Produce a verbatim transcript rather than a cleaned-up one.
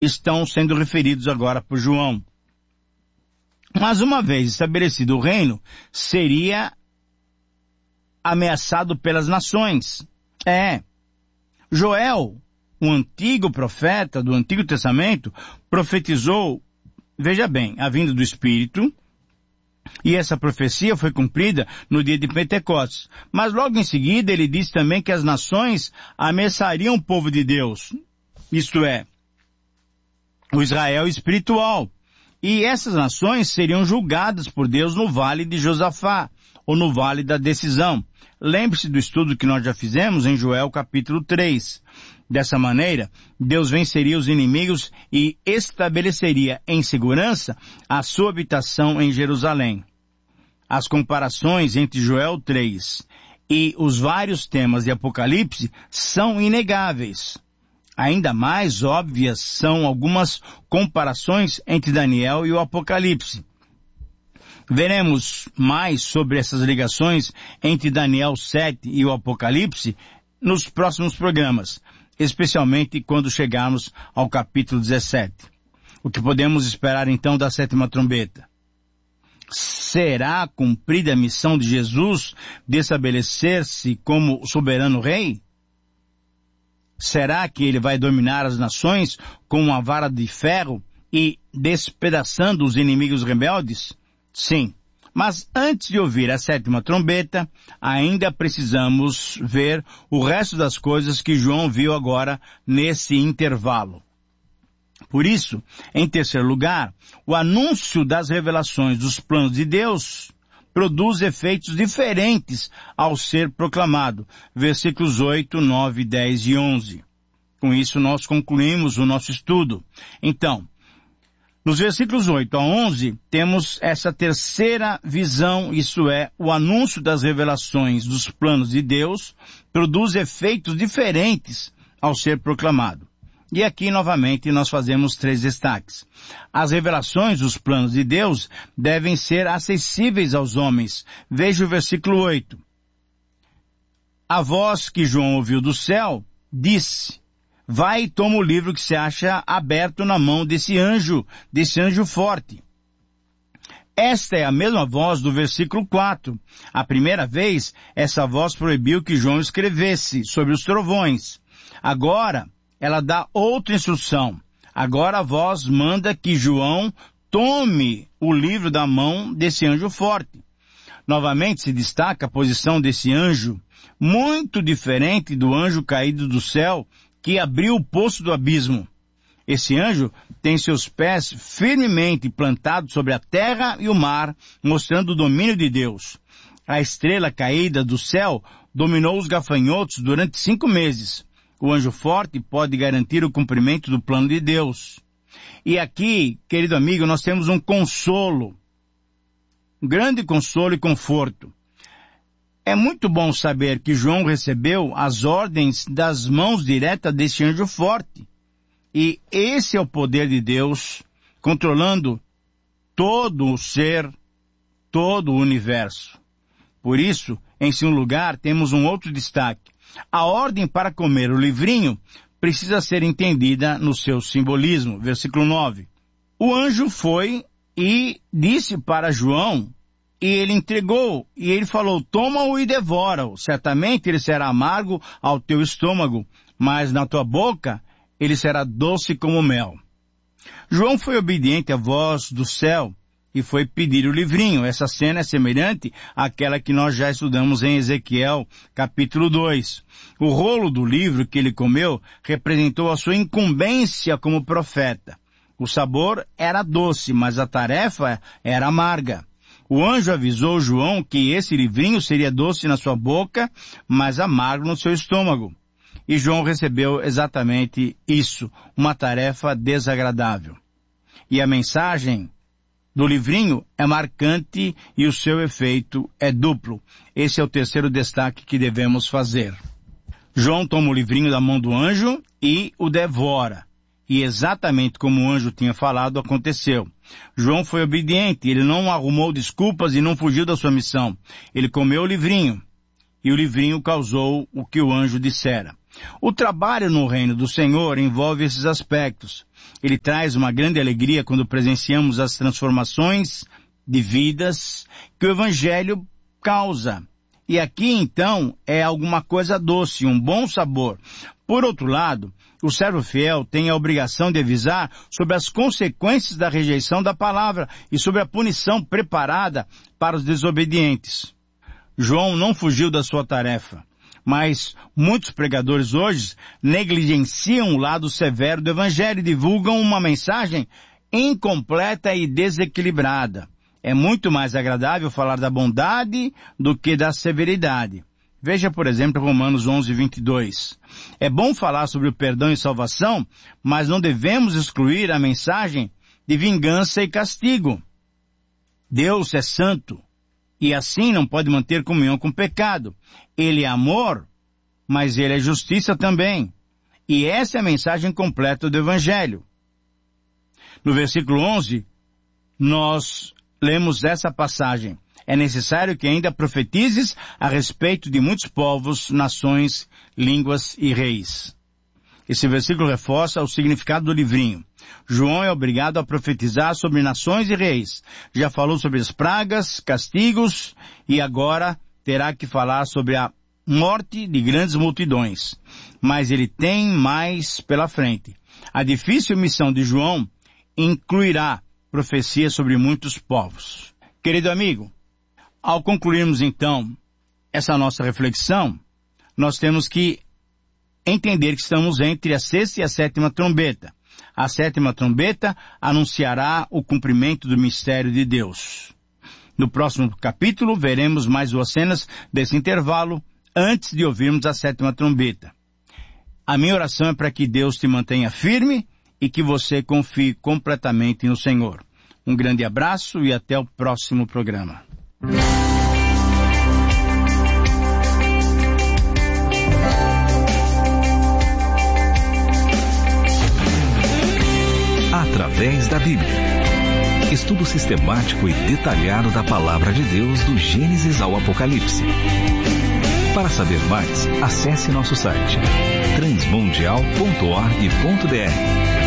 estão sendo referidos agora por João. Mas uma vez estabelecido o reino, seria ameaçado pelas nações. É, Joel, o antigo profeta do Antigo Testamento, profetizou, veja bem, a vinda do Espírito, e essa profecia foi cumprida no dia de Pentecostes. Mas logo em seguida ele disse também que as nações ameaçariam o povo de Deus, isto é, o Israel espiritual. E essas nações seriam julgadas por Deus no Vale de Josafá, ou no Vale da Decisão. Lembre-se do estudo que nós já fizemos em Joel capítulo três. Dessa maneira, Deus venceria os inimigos e estabeleceria em segurança a sua habitação em Jerusalém. As comparações entre Joel três e os vários temas de Apocalipse são inegáveis. Ainda mais óbvias são algumas comparações entre Daniel e o Apocalipse. Veremos mais sobre essas ligações entre Daniel sete e o Apocalipse nos próximos programas, especialmente quando chegarmos ao capítulo dezessete. O que podemos esperar então da sétima trombeta? Será cumprida a missão de Jesus de estabelecer-se como soberano rei? Será que ele vai dominar as nações com uma vara de ferro e despedaçando os inimigos rebeldes? Sim. Mas antes de ouvir a sétima trombeta, ainda precisamos ver o resto das coisas que João viu agora nesse intervalo. Por isso, em terceiro lugar, o anúncio das revelações dos planos de Deus produz efeitos diferentes ao ser proclamado. Versículos oito, nove, dez e onze. Com isso nós concluímos o nosso estudo. Então, nos versículos oito a onze, temos essa terceira visão, isso é, o anúncio das revelações dos planos de Deus produz efeitos diferentes ao ser proclamado. E aqui, novamente, nós fazemos três destaques. As revelações dos planos de Deus devem ser acessíveis aos homens. Veja o versículo oito. A voz que João ouviu do céu disse: vai e toma o livro que se acha aberto na mão desse anjo, desse anjo forte. Esta é a mesma voz do versículo quatro. A primeira vez, essa voz proibiu que João escrevesse sobre os trovões. Agora, ela dá outra instrução. Agora a voz manda que João tome o livro da mão desse anjo forte. Novamente se destaca a posição desse anjo, muito diferente do anjo caído do céu que abriu o poço do abismo. Esse anjo tem seus pés firmemente plantados sobre a terra e o mar, mostrando o domínio de Deus. A estrela caída do céu dominou os gafanhotos durante cinco meses. O anjo forte pode garantir o cumprimento do plano de Deus. E aqui, querido amigo, nós temos um consolo, um grande consolo e conforto. É muito bom saber que João recebeu as ordens das mãos diretas deste anjo forte. E esse é o poder de Deus controlando todo o ser, todo o universo. Por isso, em segundo lugar, temos um outro destaque. A ordem para comer o livrinho precisa ser entendida no seu simbolismo. Versículo nove. O anjo foi e disse para João, e ele entregou, e ele falou: toma-o e devora-o. Certamente ele será amargo ao teu estômago, mas na tua boca ele será doce como mel. João foi obediente à voz do céu e foi pedir o livrinho. Essa cena é semelhante àquela que nós já estudamos em Ezequiel, capítulo dois. O rolo do livro que ele comeu representou a sua incumbência como profeta. O sabor era doce, mas a tarefa era amarga. O anjo avisou João que esse livrinho seria doce na sua boca, mas amargo no seu estômago. E João recebeu exatamente isso, uma tarefa desagradável. E a mensagem do livrinho é marcante e o seu efeito é duplo. Esse é o terceiro destaque que devemos fazer. João toma o livrinho da mão do anjo e o devora. E exatamente como o anjo tinha falado, aconteceu. João foi obediente, ele não arrumou desculpas e não fugiu da sua missão. Ele comeu o livrinho, e o livrinho causou o que o anjo dissera. O trabalho no reino do Senhor envolve esses aspectos. Ele traz uma grande alegria quando presenciamos as transformações de vidas que o Evangelho causa. E aqui, então, é alguma coisa doce, um bom sabor. Por outro lado, o servo fiel tem a obrigação de avisar sobre as consequências da rejeição da palavra e sobre a punição preparada para os desobedientes. João não fugiu da sua tarefa, mas muitos pregadores hoje negligenciam o lado severo do Evangelho e divulgam uma mensagem incompleta e desequilibrada. É muito mais agradável falar da bondade do que da severidade. Veja, por exemplo, Romanos onze, vinte e dois. É bom falar sobre o perdão e salvação, mas não devemos excluir a mensagem de vingança e castigo. Deus é santo e assim não pode manter comunhão com o pecado. Ele é amor, mas ele é justiça também. E essa é a mensagem completa do Evangelho. No versículo onze, nós lemos essa passagem. É necessário que ainda profetizes a respeito de muitos povos, nações, línguas e reis. Esse versículo reforça o significado do livrinho. João é obrigado a profetizar sobre nações e reis. Já falou sobre as pragas, castigos, e agora terá que falar sobre a morte de grandes multidões. Mas ele tem mais pela frente. A difícil missão de João incluirá profecia sobre muitos povos. Querido amigo, ao concluirmos então essa nossa reflexão, nós temos que entender que estamos entre a sexta e a sétima trombeta. A sétima trombeta anunciará o cumprimento do mistério de Deus. No próximo capítulo veremos mais duas cenas desse intervalo antes de ouvirmos a sétima trombeta. A minha oração é para que Deus te mantenha firme e que você confie completamente no Senhor. Um grande abraço e até o próximo programa. Através da Bíblia. Estudo sistemático e detalhado da Palavra de Deus do Gênesis ao Apocalipse. Para saber mais, acesse nosso site transmundial ponto org ponto br.